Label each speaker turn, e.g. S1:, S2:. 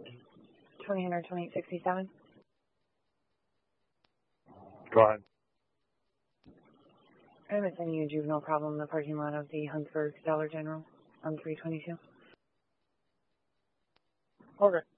S1: 2000 2867.
S2: Go ahead.
S1: I'm sending you a juvenile problem in the parking lot of the Huntsburg Dollar General on 322.
S2: Okay.